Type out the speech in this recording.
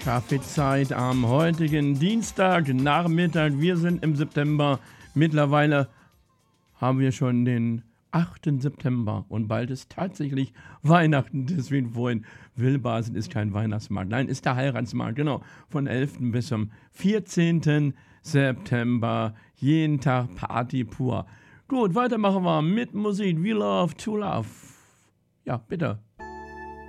Kaffeezeit am heutigen Dienstagnachmittag. Wir sind im September. Mittlerweile haben wir schon den 8. September und bald ist tatsächlich Weihnachten. Deswegen vorhin, Wilbasen ist kein Weihnachtsmarkt. Nein, ist der Heiratsmarkt, genau. Von 11. bis zum 14. September. Jeden Tag Party pur. Gut, weitermachen wir mit Musik. We love to love. Ja, bitte.